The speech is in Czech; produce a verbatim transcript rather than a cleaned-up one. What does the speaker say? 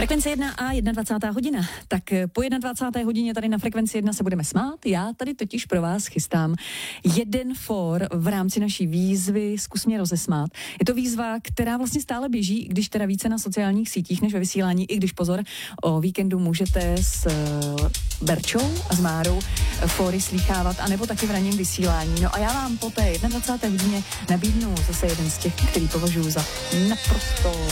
Frekvence jedna a dvacátá jedna hodina. Tak po dvacáté jedné hodině tady na Frekvenci jedna se budeme smát. Já tady totiž pro vás chystám jeden for v rámci naší výzvy Zkus mě rozesmát. Je to výzva, která vlastně stále běží, když teda více na sociálních sítích než ve vysílání, i když pozor, o víkendu můžete s Berčou a s Márou fóry slýchávat, anebo taky v ranním vysílání. No a já vám po té dvacáté jedné hodině nabídnu zase jeden z těch, který považuji za naprosto